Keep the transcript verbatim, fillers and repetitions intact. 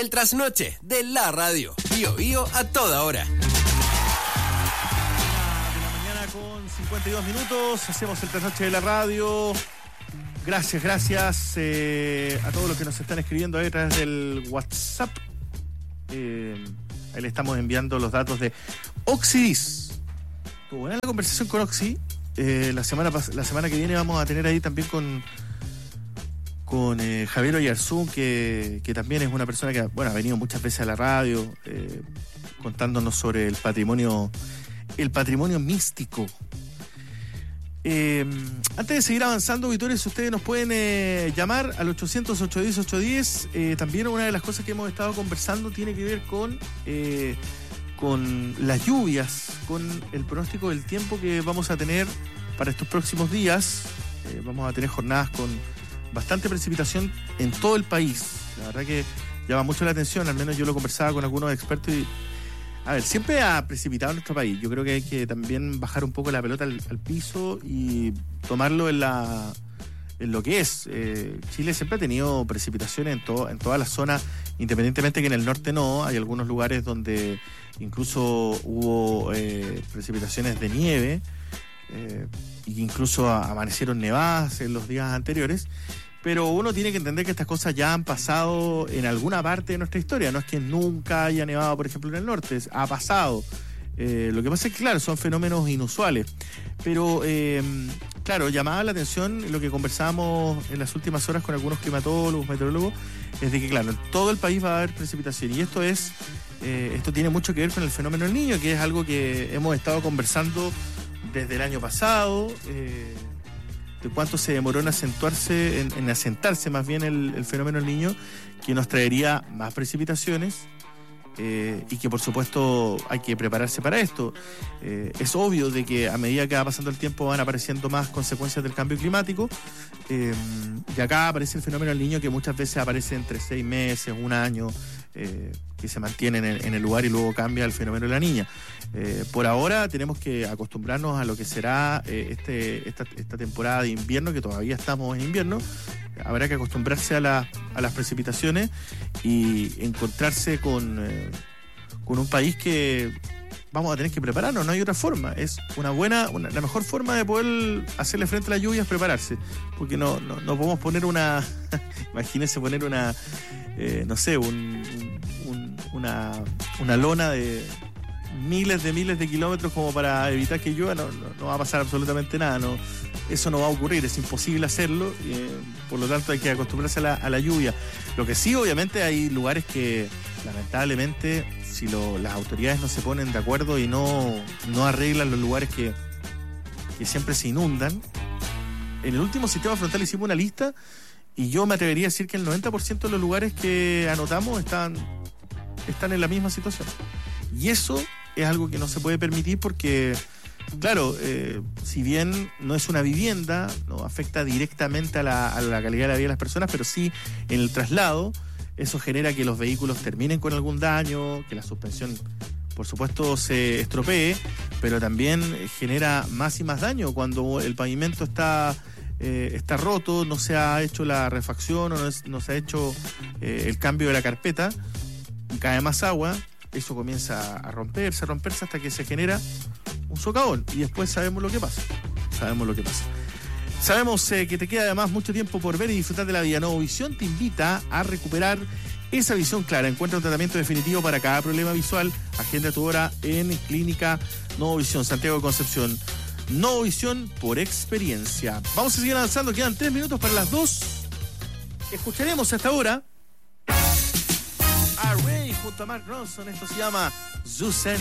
El trasnoche de la radio. Bio Bio a toda hora. De la mañana con cincuenta y dos minutos. Hacemos el trasnoche de la radio. Gracias, gracias eh, a todos los que nos están escribiendo ahí a través del WhatsApp. Eh, ahí le estamos enviando los datos de Oxidis. Tuvo buena la conversación con Oxy. Eh, la semana la semana que viene vamos a tener ahí también con con eh, Javier Oyarzún, que, que también es una persona que bueno, ha venido muchas veces a la radio eh, contándonos sobre el patrimonio el patrimonio místico. Eh, antes de seguir avanzando, auditores, ustedes nos pueden eh, llamar al ochocientos, ochocientos diez, ochocientos diez. Eh, también una de las cosas que hemos estado conversando tiene que ver con eh, con las lluvias, con el pronóstico del tiempo que vamos a tener para estos próximos días. Eh, vamos a tener jornadas con bastante precipitación en todo el país. La verdad que llama mucho la atención, al menos yo lo conversaba con algunos expertos y, a ver, siempre ha precipitado en nuestro país. Yo creo que hay que también bajar un poco la pelota al, al piso y tomarlo en la en lo que es. Eh, Chile siempre ha tenido precipitaciones en, to, en todas las zonas, independientemente que en el norte no. Hay algunos lugares donde incluso hubo eh, precipitaciones de nieve, eh, y incluso amanecieron nevadas en los días anteriores. Pero uno tiene que entender que estas cosas ya han pasado en alguna parte de nuestra historia. No es que nunca haya nevado, por ejemplo, en el norte. Ha pasado. Eh, lo que pasa es que, claro, son fenómenos inusuales. Pero, eh, claro, llamaba la atención lo que conversábamos en las últimas horas con algunos climatólogos, meteorólogos, es de que, claro, en todo el país va a haber precipitación. Y esto es, eh, esto tiene mucho que ver con el fenómeno del Niño, que es algo que hemos estado conversando desde el año pasado. Eh, de cuánto se demoró en acentuarse, en, en asentarse más bien el, el fenómeno del Niño, que nos traería más precipitaciones, eh, y que por supuesto hay que prepararse para esto. Eh, es obvio de que a medida que va pasando el tiempo van apareciendo más consecuencias del cambio climático, eh, y acá aparece el fenómeno del Niño, que muchas veces aparece entre seis meses, un año, eh, que se mantiene en el, en el lugar y luego cambia el fenómeno de la Niña. Eh, por ahora tenemos que acostumbrarnos a lo que será eh, este, esta, esta temporada de invierno, que todavía estamos en invierno. Habrá que acostumbrarse a, la, a las precipitaciones y encontrarse con, eh, con un país que vamos a tener que prepararnos, no hay otra forma. Es una buena, una, la mejor forma de poder hacerle frente a la lluvia es prepararse, porque no, no, no podemos poner una, imagínense poner una, eh, no sé, un, un, una, una lona de miles de miles de kilómetros como para evitar que llueva. No, no, no va a pasar absolutamente nada, no, eso no va a ocurrir, es imposible hacerlo, eh, por lo tanto hay que acostumbrarse a la, a la lluvia. Lo que sí, obviamente, hay lugares que lamentablemente, si lo, las autoridades no se ponen de acuerdo y no, no arreglan los lugares que, que siempre se inundan. En el último sistema frontal hicimos una lista y yo me atrevería a decir que el noventa por ciento de los lugares que anotamos están, están en la misma situación. Y eso es algo que no se puede permitir porque, claro, eh, si bien no es una vivienda, no afecta directamente a la, a la calidad de la vida de las personas, pero sí en el traslado, eso genera que los vehículos terminen con algún daño, que la suspensión, por supuesto, se estropee, pero también genera más y más daño cuando el pavimento está, eh, está roto, no se ha hecho la refacción o no, es, no se ha hecho eh, el cambio de la carpeta, cae más agua. Eso comienza a romperse, a romperse hasta que se genera un socavón. Y después sabemos lo que pasa. Sabemos lo que pasa. Sabemos eh, que te queda además mucho tiempo por ver y disfrutar de la vida. Novovisión te invita a recuperar esa visión clara. Encuentra un tratamiento definitivo para cada problema visual. Agenda tu hora en Clínica Novovisión, Santiago de Concepción. Novovisión por experiencia. Vamos a seguir avanzando. Quedan tres minutos para las dos. Escucharemos hasta ahora a Ray junto a Mark Ronson. Esto se llama Zusen.